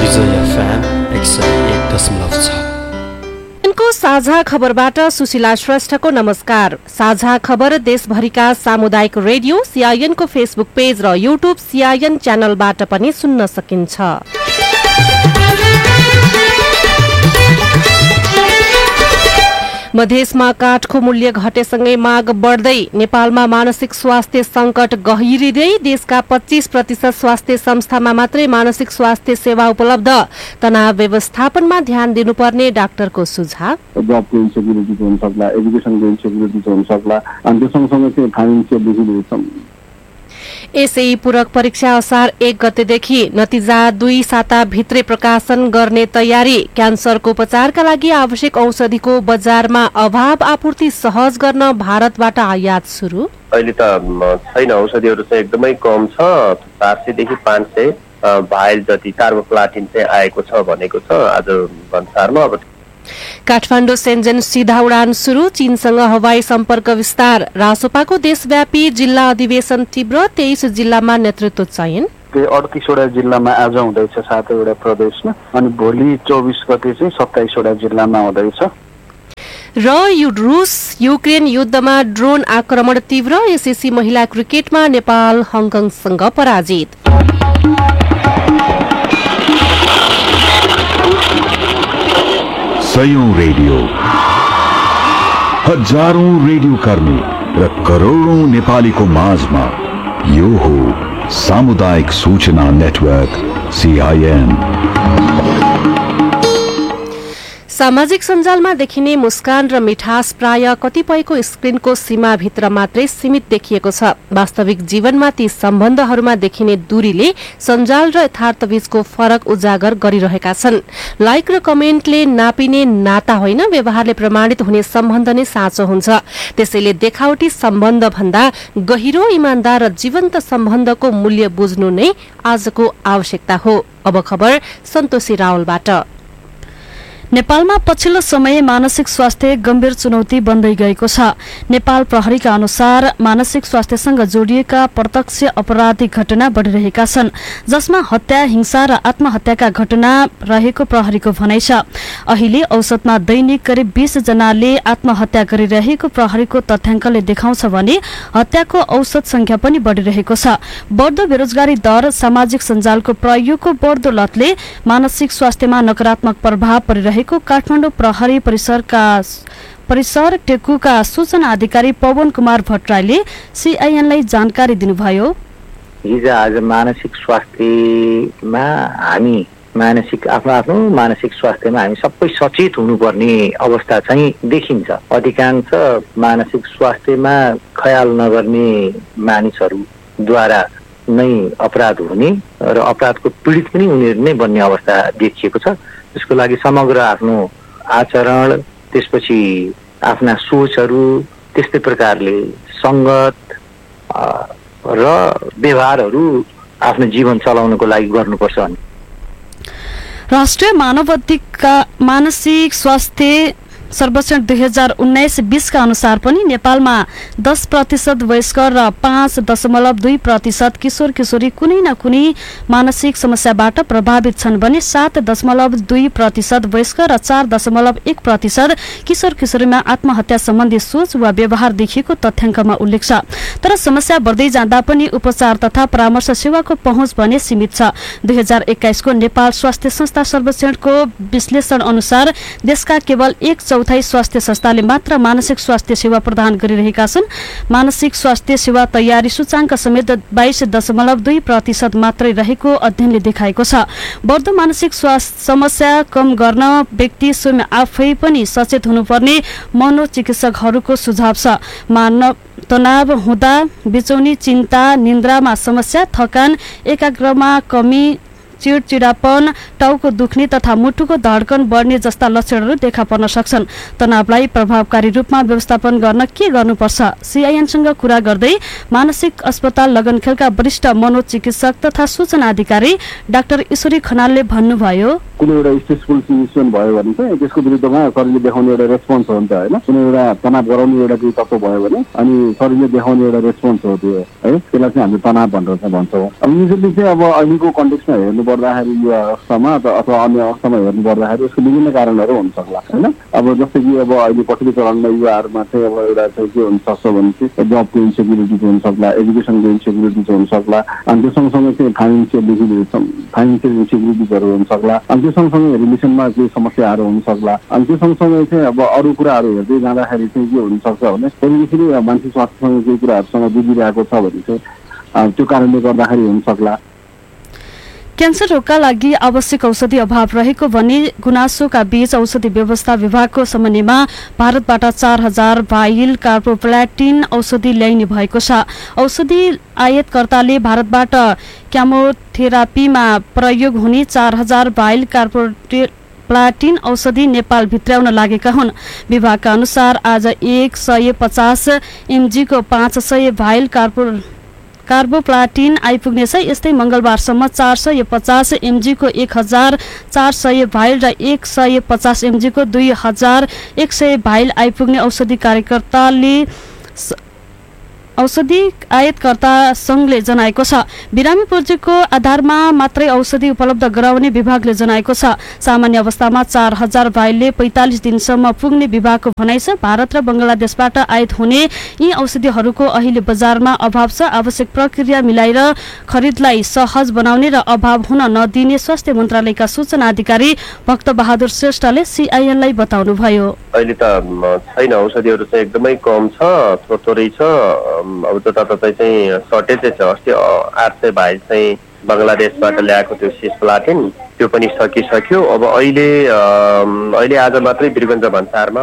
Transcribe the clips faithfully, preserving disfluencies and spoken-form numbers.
विजय FM एक सय एक दशमलव छ। साझा खबरबाट सुशीला श्रेष्ठको नमस्कार। साझा खबर देशभरिका सामुदायिक रेडियो सीआईएनको फेसबुक पेज र युट्युब सीआईएन च्यानलबाट पनि सुन्न सकिन्छ। मधेसमा काठको मूल्य घटेसँगै माग बढ्दै नेपालमा मानसिक स्वास्थ्य संकट गहिरिँदै देशका पच्चीस प्रतिशत स्वास्थ्य संस्थामा मात्रै मानसिक स्वास्थ्य सेवा उपलब्ध। तनाव व्यवस्थापनमा ध्यान दिनुपर्ने डाक्टरको सुझाव। जबको इन्सेक्युरिटी हुन सक्ला, एजुकेसनको इन्सेक्युरिटी हुन सक्ला, अनि त्यो सँगसँगै चाहिँ फाइनेन्सियल यसै पूरक परीक्षा असार एक गतेदेखि नतिजा दुई साता भित्रै प्रकाशन गर्ने तयारी। क्यान्सरको उपचारका लागि आवश्यक औषधिको बजारमा अभाव, आपूर्ति सहज गर्न भारतबाट आयात सुरु। अहिले त छैन, औषधिहरू चाहिँ एकदमै कम छ। चार सयदेखि पाँच सय भाइल जति कार्बोप्लाटिन चाहिँ आएको छ भनेको छ आज भन्सारमा। अब काठमाडौँ सेन्जेन सीधा उडान सुरु, चीनसँग हवाई सम्पर्क विस्तार। रासोपाको देशव्यापी जिल्ला अधिवेशन तीव्र, तेइस जिल्लामा नेतृत्व चयन। अडतिसवटा जिल्लामा आज हुँदैछ सातवटा प्रदेशमा, अनि भोलि चौबिस गते चाहिँ सत्ताइसवटा जिल्लामा हुँदैछ। र रुस युक्रेन युद्धमा ड्रोन आक्रमण तीव्र, एसएससी महिला क्रिकेटमा नेपाल हङकङसँग पराजित। सयौं रेडियो, हजारौं रेडियो कर्मी र करोडौं नेपालीको माझमा यो हो सामुदायिक सूचना नेटवर्क सीआईएन। सामाजिक सञ्जालमा देखिने मुस्कान र मिठास प्राय कतिपयको स्क्रिनको सीमाभित्र मात्रै सीमित देखिएको छ। वास्तविक जीवनमा ती सम्बन्धहरूमा देखिने दूरीले सञ्जाल र यथार्थबीचको फरक उजागर गरिरहेका छन्। लाइक र कमेन्टले नापिने नाता होइन, व्यवहारले प्रमाणित हुने सम्बन्ध नै साँचो हुन्छ। त्यसैले देखावटी सम्बन्ध भन्दा गहिरो, इमानदार र जीवन्त सम्बन्धको मूल्य बुझ्नु नै आजको आवश्यकता हो। अब खबर सन्तोषी रावलबाट। नेपालमा पछिल्लो समय मानसिक स्वास्थ्य गम्भीर चुनौती बन्दै गएको छ। नेपाल प्रहरीका अनुसार मानसिक स्वास्थ्यसँग जोडिएका प्रत्यक्ष आपराधिक घटना बढ़िरहेका छन्, जसमा हत्या, हिंसा र आत्महत्याका घटना रहेको प्रहरीको भनाइ छ। अहिले औसतमा दैनिक करिब बीस जनाले आत्महत्या गरिरहेको प्रहरीको तथ्याङ्कले देखाउँछ भने हत्याको औसत संख्या पनि बढ़िरहेको छ। बढ्दो बेरोजगारी दर, सामाजिक सञ्जालको प्रयोगको बढ्दो लतले मानसिक स्वास्थ्यमा नकारात्मक प्रभाव परिरहेको काठमाडौँ प्रहरी परिसरका परिसर टेकुका सूचना अधिकारी पवन कुमार भट्टराईले सीआईएनलाई जानकारी दिनुभयो। हिजो आज मानसिक स्वास्थ्यमा हामी मानसिक आफ्नो आफ्नो मानसिक स्वास्थ्यमा हामी सबै सचेत हुनुपर्ने अवस्था चाहिँ देखिन्छ। अधिकांश मानसिक स्वास्थ्यमा ख्याल नगर्ने मानिसहरूद्वारा नै अपराध हुने र अपराधको पीडित पनि उनीहरू नै बन्ने अवस्था देखिएको छ। त्यसको लागि समग्र आफ्नो आचरण, त्यसपछि आफ्ना सोचहरू, त्यस्तै प्रकारले सङ्गत र व्यवहारहरू आफ्नो जीवन चलाउनको लागि गर्नुपर्छ। राष्ट्रिय मानवाधिकार मानसिक स्वास्थ्य सर्वेक्षण दुई हजार उन्नाइस बीस का अनुसार पनि नेपालमा दस प्रतिशत वयस्क र पाँच दशमलव दुई प्रतिशत किशोर किशोरी कुनै न कुनै मानसिक समस्याबाट प्रभावित छन् भने सात दशमलव दुई प्रतिशत वयस्क र चार दशमलव एक प्रतिशत किशोर किशोरीमा आत्महत्या सम्बन्धी सोच वा व्यवहार देखिएको तथ्याङ्कमा उल्लेख छ। तर समस्या बढ्दै जाँदा पनि उपचार तथा परामर्श सेवाको पहुँच भने सीमित छ। दुई हजार एक्काइस को नेपाल स्वास्थ्य संस्था सर्वेक्षणको विश्लेषण अनुसार देशका केवल एक चौथाई स्वास्थ्य संस्थाले मात्र मानसिक स्वास्थ्य सेवा प्रदान गरिरहेका छन्। मानसिक स्वास्थ्य सेवा तयारी सूचाङ्क समेत बाइस दशमलव दुई प्रतिशत मात्रै रहेको अध्ययनले देखाएको छ। बढ्दो मानसिक स्वास्थ्य समस्या कम गर्न व्यक्ति स्वयं आफै पनि सचेत हुनुपर्ने मनोचिकित्सकहरूको सुझाव छ। मानव तनाव हुँदा बिचौनी, चिन्ता, निन्द्रामा समस्या, थकान, एकाग्रमा कमी, चिडचिडापन, टाउको दुख्ने तथा मुटुको धड्कन बढ्ने जस्ता लक्षणहरू देखा पर्न सक्छन्। तनावलाई प्रभावकारी रूपमा व्यवस्थापन गर्न के गर्नुपर्छ? सीआईएनसँग कुरा गर्दै मानसिक अस्पताल लगनखेलका वरिष्ठ मनोचिकित्सक तथा सूचना अधिकारी डाक्टर ईश्वरी खनालले भन्नुभयो, कुनै एउटा स्ट्रेसफुल सिचुएसन भयो भने चाहिँ त्यसको विरुद्धमा शरीरले देखाउने एउटा रेस्पोन्स हो नि त, होइन? कुनै एउटा तनाव गराउने एउटा केही तत्त्व भयो भने अनि शरीरले देखाउने एउटा रेस्पोन्स हो त्यो, है? त्यसलाई चाहिँ हामीले तनाव भनेर चाहिँ भन्छौँ। अब युजली चाहिँ अब अहिलेको कन्टेक्स्टमा हेर्नु पर्दाखेरि यो अवस्थामा अवस्थामा अथवा अन्य अवस्थामा हेर्नु पर्दाखेरि यसको विभिन्न कारणहरू हुन सक्ला होइन। अब जस्तै कि अब अहिले पछिल्लो चरणमा युवाहरूमा चाहिँ अब एउटा चाहिँ के हुन सक्छ भने चाहिँ जबको इन्सेक्युरिटी हुन सक्ला, एजुकेसनको इन्सेक्युरिटी हुन सक्ला, अनि त्यो सँगसँगै चाहिँ फाइनेन्सियलदेखि फाइनेन्सियल इन्सेक्युरिटिजहरू हुन सक्ला, अनि त्यो सँगसँगै रिलेसनमा केही समस्याहरू हुन सक्ला, अनि त्यो सँगसँगै चाहिँ अब अरू कुराहरू हेर्दै जाँदाखेरि चाहिँ के हुनसक्छ भने त्यसरी मान्छे स्वास्थ्यसँग केही कुराहरूसँग जुझिरहेको छ भने चाहिँ त्यो कारणले गर्दाखेरि हुन सक्ला। क्यान्सर रोगका लागि आवश्यक औषधि अभाव रहेको भनी गुनासोका बीच औषधि व्यवस्था विभागको समन्वयमा भारतबाट चार हजार भाइल कार्बोप्लाटिन औषधि ल्याइने भएको छ। औषधि आयातकर्ताले भारतबाट केमोथेरापीमा प्रयोग हुने चार हजार भाइल कार्बोटे प्लाटिन औषधि नेपाल भित्राउन लागेका हुन्। विभागका अनुसार आज एक सय पचास एमजीको पाँच सय भाइल कार्बो कार्बोप्लाटिन आइपुग्नेछ। यस्तै मंगलबारसम्म चार सय पचास एमजीको एक हजार चार सय भाइल र एक सय पचास एमजीको दुई हजार एक सय भाइल आइपुग्ने औषधि कार्यकर्ताले औषधि आयातकर्ता संघले जनाएको छ। बिरामी पुँजीको आधारमा मात्रै औषधि उपलब्ध गराउने विभागले जनाएको छ। सामान्य अवस्थामा चार हजार भाइलले पैंतालिस दिनसम्म पुग्ने विभागको भनाइ छ। भारत र बंगलादेशबाट आयात हुने यी औषधिहरूको अहिले बजारमा अभाव छ। आवश्यक प्रक्रिया मिलाएर खरिदलाई सहज बनाउने र अभाव हुन नदिने स्वास्थ्य मन्त्रालयका सूचना अधिकारी भक्त बहादुर श्रेष्ठले सीआईएनलाई बताउनुभयो। अहिले त छैन, औषधिहरू चाहिँ एकदमै कम छ, थोरै छ। अब जताततै चाहिँ सर्टेजै छ। अस्ति आठ सय भाइल चाहिँ बङ्गलादेशबाट ल्याएको त्यो सिस्प्लाटिन त्यो पनि सकिसक्यो। अब अहिले अहिले आज मात्रै वीरगञ्ज भन्सारमा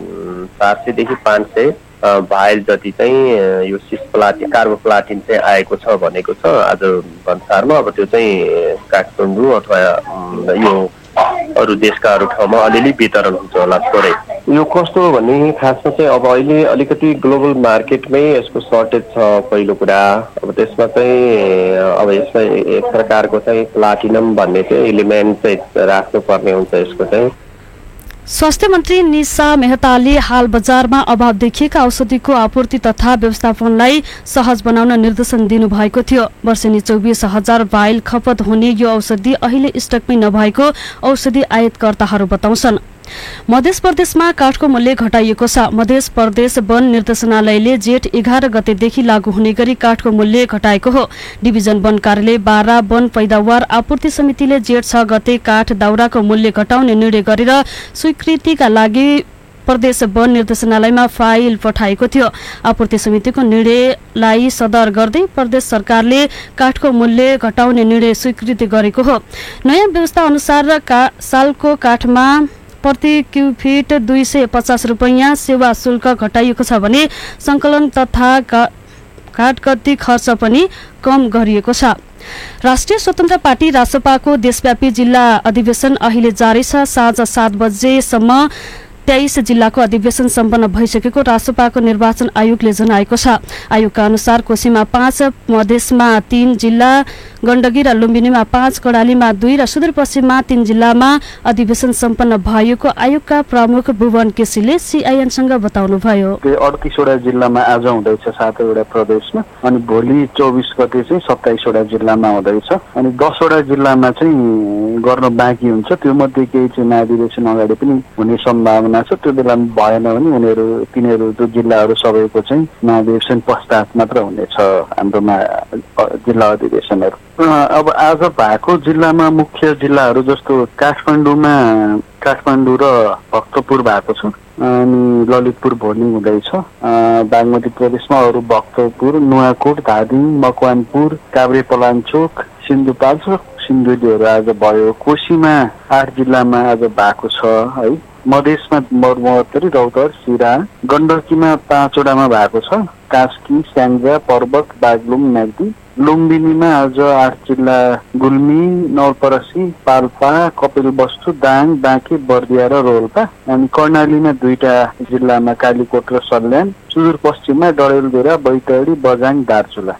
चार सयदेखि पाँच सय भाइल जति चाहिँ यो सिस्प्लाटिन कार्बोप्लाटिन चाहिँ आएको छ भनेको छ आज भन्सारमा। अब त्यो चाहिँ काठमाडौँ अथवा यो अरू देशका अरू ठाउँमा अलिअलि वितरण हुन्छ होला थोरै। यो कस्तो हो भने खासमा चाहिँ अब अहिले अलिकति ग्लोबल मार्केटमै यसको सर्टेज छ पहिलो कुरा। अब त्यसमा चाहिँ अब यसमा एक प्रकारको चाहिँ प्लाटिनम भन्ने चाहिँ एलिमेन्ट चाहिँ राख्नुपर्ने हुन्छ यसको चाहिँ। स्वास्थ्य मन्त्री निशा मेहताले हाल बजारमा अभाव देखिएका औषधिको आपूर्ति तथा व्यवस्थापनलाई सहज बनाउन निर्देशन दिनुभएको थियो। वर्षेनी चौबिस हजार भाइल खपत हुने यो औषधि अहिले स्टकमै नभएको औषधि आयातकर्ताहरू बताउँछन्। मध्य प्रदेशमा काठको मूल्य घटाइएको छ। मध्य प्रदेश वन निर्देशनालयले जेठ एघार गतेदेखि लागू हुने गरी काठको मूल्य घटाएको हो। डिभिजन वन कार्यालय बाह्र वन पैदावार आपूर्ति समितिले जेठ छ गते काठ दाउराको मूल्य घटाउने निर्णय गरेर स्वीकृतिका लागि प्रदेश वन निर्देशनालयमा फाइल पठाएको थियो। आपूर्ति समितिको निर्णयलाई सदर गर्दै प्रदेश सरकारले काठको मूल्य घटाउने निर्णय स्वीकृति गरेको हो। नयाँ व्यवस्था अनुसार का, सालको काठमा प्रति क्युफिट दुई सय पचास रुपियाँ सेवा शुल्क घटाइएको छ भने संकलन तथा काठगति खर्च पनि कम गरिएको छ। राष्ट्रिय स्वतन्त्र पार्टी रासपाको देशव्यापी जिल्ला अधिवेशन अहिले जारी छ। साँझ सात बजेसम्म तेइस जिल्लाको अधिवेशन सम्पन्न भइसकेको रासपाको निर्वाचन आयोगले जनाएको छ। आयोगका अनुसार कोशीमा पाँच, मधेसमा तीन जिल्ला, गण्डकी र लुम्बिनीमा पाँच, कर्णालीमा दुई र सुदूरपश्चिममा तीन जिल्लामा अधिवेशन सम्पन्न भएको आयोगका प्रमुख भुवन केसीले सीआईएनसँग बताउनुभयो। अडतिसवटा जिल्लामा आज हुँदैछ सातवटा प्रदेशमा, अनि भोलि चौबिस गते चाहिँ सत्ताइसवटा जिल्लामा हुँदैछ, अनि दसवटा जिल्लामा चाहिँ गर्न बाँकी हुन्छ। त्यो मध्ये केही चाहिँ महाधिवेशन अगाडि पनि हुने सम्भावना छ। त्यो बेला भएन भने उनीहरू तिनीहरू जो जिल्लाहरू सबैको चाहिँ महाधिवेशन पश्चात मात्र हुनेछ हाम्रोमा जिल्ला अधिवेशनहरू। अब आज भएको जिल्लामा मुख्य जिल्लाहरू जस्तो काठमाडौँमा काठमाडौँ र भक्तपुर भएको छ, अनि ललितपुर भोलि हुँदैछ। बागमती प्रदेशमा अरू भक्तपुर, नुवाकोट, धादिङ, मकवानपुर, काभ्रेपलाञ्चोक, सिन्धुपाल्चोक, सिन्धुलीहरू आज भयो। कोशीमा आठ जिल्लामा आज भएको छ है। मधेसमा मरमहत्तरी, रौतहट, सिरा, गण्डकीमा पाँचवटामा भएको छ, कास्की, स्याङ्जा, पर्वत, बागलुङ, म्याग्दी। लुम्बिनीमा आज आठ जिल्ला गुल्मी, नवलपरासी, पाल्पा, कपिलवस्तु, दाङ, बाँके, बर्दिया र रोल्पा। अनि कर्णालीमा दुईटा जिल्लामा कालीकोट र सल्यान। सुदूरपश्चिममा डडेलधुरा, बैतडी, बझाङ, दार्चुला।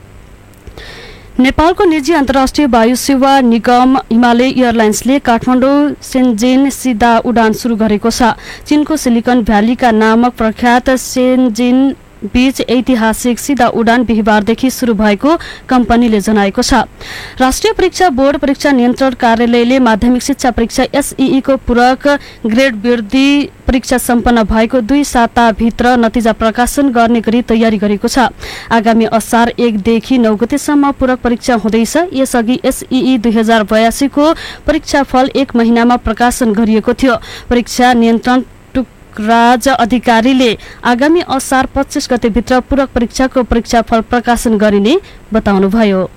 नेपालको निजी अन्तर्राष्ट्रिय वायु सेवा निगम हिमालय एयरलाइन्सले काठमाडौँ सेन्जेन सिधा उडान सुरु गरेको छ। चीनको सिलिकन भ्यालीका नामक प्रख्यात सेन्जेन बीच ऐतिहासिक सीधा उडान बिहिबारदेखि सुरु भएको कम्पनीले जनाएको छ। राष्ट्रिय परीक्षा बोर्ड परीक्षा नियन्त्रण कार्यालयले माध्यमिक शिक्षा परीक्षा एसईई को पूरक ग्रेड वृद्धि परीक्षा सम्पन्न भएको दुई साताभित्र नतिजा प्रकाशन गर्ने गरी तयारी गरेको छ। आगामी असार एकदेखि नौ गतेसम्म पूरक परीक्षा हुँदैछ। यसअघि एसईई दुई हजार बयासी को परीक्षाफल एक महिनामा प्रकाशन गरिएको थियो। परीक्षा नियन्त्रण राज अधिकारीले आगामी असार पच्चीस गतेभित्र पूरक परीक्षाको परीक्षाफल प्रकाशन गरिने बताउनुभयो।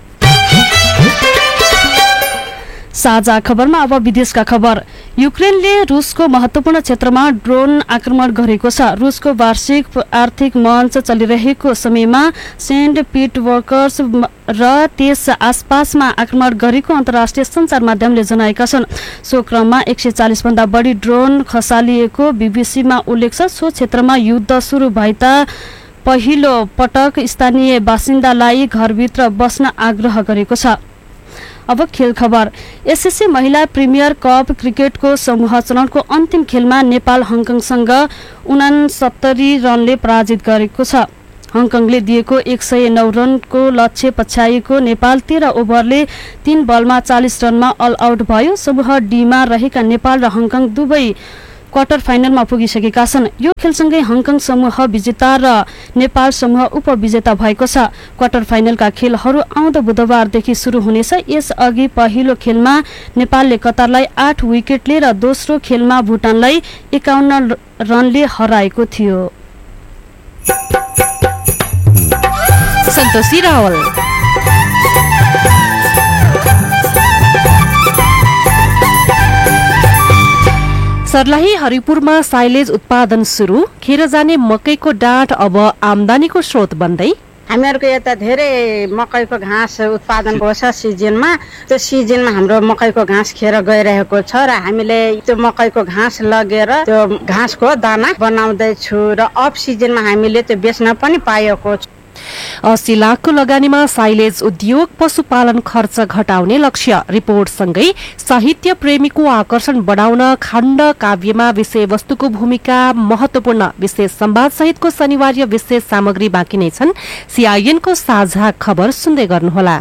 साझा खबरमा अब विदेशका खबर। युक्रेनले रुसको महत्वपूर्ण क्षेत्रमा ड्रोन आक्रमण गरेको छ। रुसको वार्षिक आर्थिक मञ्च चलिरहेको समयमा सेन्ट पिटर्सबर्ग र त्यस आसपासमा आक्रमण गरेको अन्तर्राष्ट्रिय सञ्चार माध्यमले जनाएका छन्। सो क्रममा एक सय चालिस भन्दा बढी ड्रोन खसालिएको बीबीसीमा उल्लेख छ। सो क्षेत्रमा युद्ध सुरु भएता पहिलो पटक स्थानीय बासिन्दालाई घरभित्र बस्न आग्रह गरेको छ। अब खेल खबर। एसएससी महिला प्रिमियर कप क्रिकेटको समूह चरणको अन्तिम खेलमा नेपाल हङकङसँग उनासत्तरी रनले पराजित गरेको छ। हङकङले दिएको एक सय नौ रनको लक्ष्य पछ्याएको नेपाल तेह्र ओभरले तीन बलमा चालिस रनमा अल आउट भयो। समूह डीमा रहेका नेपाल र हङकङ दुवै क्वार्टर फाइनलमा पुगिसकेका छन्। यो खेलसँगै हङकङ समूह विजेता र नेपाल समूह उपविजेता भएको छ। क्वार्टर फाइनलका खेलहरू आउँदो बुधबारदेखि सुरु हुनेछ। यसअघि पहिलो खेलमा नेपालले कतारलाई आठ विकेटले र दोस्रो खेलमा भुटानलाई एकाउन्न रनले हराएको थियो। सन्तोषी रावल। सर्लाही हरिपुरमा साइलेज उत्पादन सुरु। खेर जाने मकैको डाँठ अब आमदानीको स्रोत बन्दै। हामीहरूको यता धेरै मकैको घाँस उत्पादन गर्छ सिजनमा। त्यो सिजनमा हाम्रो मकैको घाँस खेर गइरहेको छ र हामीले त्यो मकैको घाँस लगेर त्यो घाँसको दाना बनाउँदैछु र अफ सिजनमा हामीले त्यो बेच्न पनि पाएको छ। अस्सी लाखको लगानीमा साइलेज उद्योग पशुपालन खर्च घटाउने लक्ष्य। रिपोर्टसँगै साहित्य प्रेमीको आकर्षण बढाउन खण्ड काव्यमा विषयवस्तुको भूमिका महत्वपूर्ण। विशेष संवाद सहितको शनिवार्य विशेष सामग्री बाँकी नै छन्। सीआईएनको साझा खबर सुन्दै गर्नुहोला।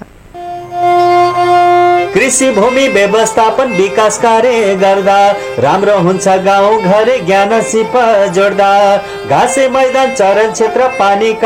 कृषि भूमि व्यवस्थापन विकास कार्य गर्दा राम्रो हुन्छ गाउँ घर ज्ञान सिप जोड्दा। घाँसे मैदान चरण क्षेत्र पानी